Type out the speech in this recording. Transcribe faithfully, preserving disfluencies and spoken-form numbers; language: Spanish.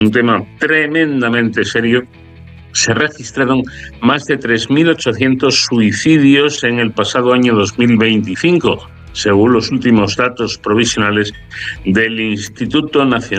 un tema tremendamente serio, se registraron más de tres mil ochocientos suicidios en el pasado año dos mil veinticinco, según los últimos datos provisionales del Instituto Nacional